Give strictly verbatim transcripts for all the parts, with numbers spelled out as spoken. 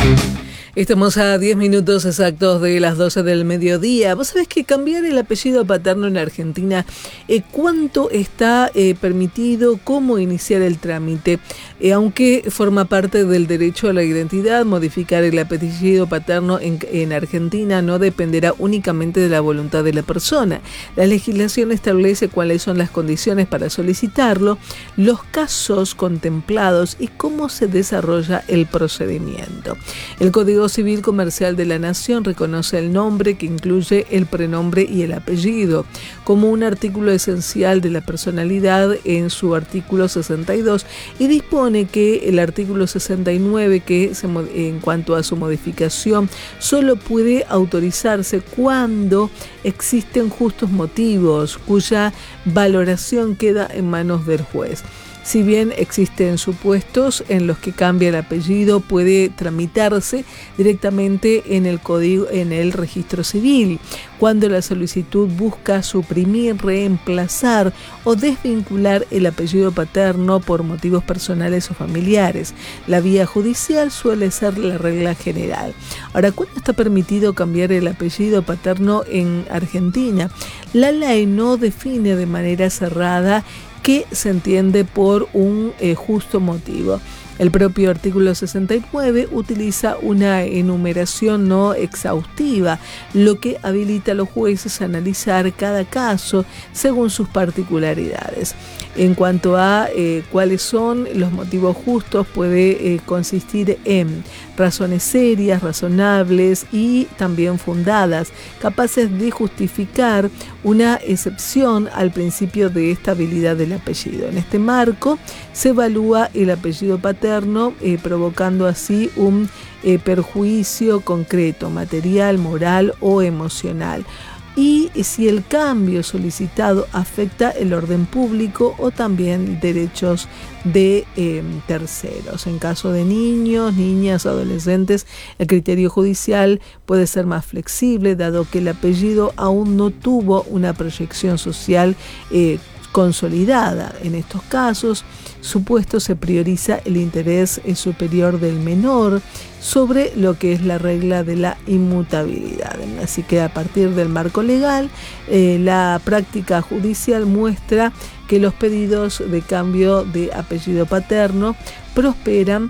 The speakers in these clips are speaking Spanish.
Estamos a diez minutos exactos de las doce del mediodía. Vos sabés que cambiar el apellido paterno en Argentina, eh, ¿cuánto está eh, permitido? ¿Cómo iniciar el trámite? Eh, aunque forma parte del derecho a la identidad, modificar el apellido paterno en, en Argentina no dependerá únicamente de la voluntad de la persona. La legislación establece cuáles son las condiciones para solicitarlo, los casos contemplados y cómo se desarrolla el procedimiento. El Código Civil Comercial de la Nación reconoce el nombre, que incluye el prenombre y el apellido, como un artículo esencial de la personalidad en su artículo sesenta y dos, y dispone que el artículo sesenta y nueve, que se, en cuanto a su modificación, solo puede autorizarse cuando existen justos motivos, cuya valoración queda en manos del juez. Si bien existen supuestos en los que cambia el apellido, puede tramitarse directamente en el código, en el registro civil, cuando la solicitud busca suprimir, reemplazar o desvincular el apellido paterno por motivos personales o familiares. La vía judicial suele ser la regla general. Ahora, ¿cuándo está permitido cambiar el apellido paterno en Argentina? La ley no define de manera cerrada que se entiende por un eh, justo motivo. El propio artículo sesenta y nueve utiliza una enumeración no exhaustiva, lo que habilita a los jueces a analizar cada caso según sus particularidades. En cuanto a eh, cuáles son los motivos justos, puede eh, consistir en razones serias, razonables y también fundadas, capaces de justificar una excepción al principio de estabilidad del apellido. En este marco se evalúa el apellido paterno, eh, provocando así un eh, perjuicio concreto, material, moral o emocional, y si el cambio solicitado afecta el orden público o también derechos de eh, terceros. En caso de niños, niñas, adolescentes, el criterio judicial puede ser más flexible, dado que el apellido aún no tuvo una proyección social eh, consolidada. En estos casos, supuesto, se prioriza el interés superior del menor sobre lo que es la regla de la inmutabilidad. Así que a partir del marco legal, eh, la práctica judicial muestra que los pedidos de cambio de apellido paterno prosperan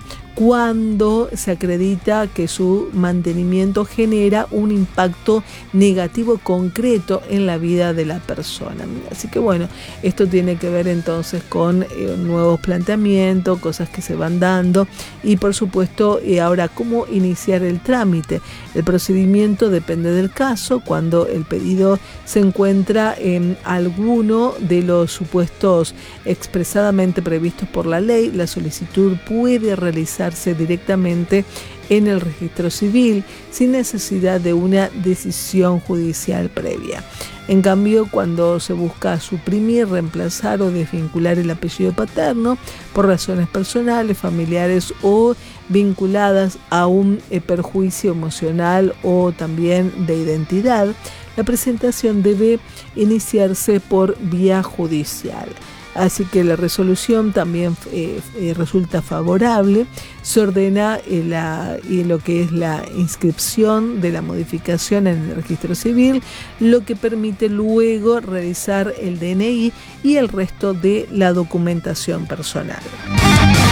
cuando se acredita que su mantenimiento genera un impacto negativo concreto en la vida de la persona. Así que bueno, esto tiene que ver entonces con eh, nuevos planteamientos, cosas que se van dando y por supuesto eh, ahora cómo iniciar el trámite. El procedimiento depende del caso. Cuando el pedido se encuentra en alguno de los supuestos expresadamente previstos por la ley, la solicitud puede realizar directamente en el registro civil sin necesidad de una decisión judicial previa. En cambio, cuando se busca suprimir, reemplazar o desvincular el apellido paterno por razones personales, familiares o vinculadas a un eh, perjuicio emocional o también de identidad, la presentación debe iniciarse por vía judicial. Así que la resolución también eh, eh, resulta favorable. Se ordena eh, la, y lo que es la inscripción de la modificación en el registro civil, lo que permite luego realizar el D N I y el resto de la documentación personal.